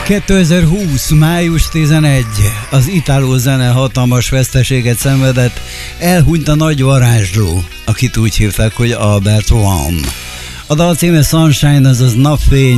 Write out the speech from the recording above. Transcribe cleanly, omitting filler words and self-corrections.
2020. május 11. Az itáló zene hatalmas veszteséget szenvedett, elhunyt a nagy varázsló, akit úgy hívták, hogy Albert One. A dal címe Sunshine, azaz napfény,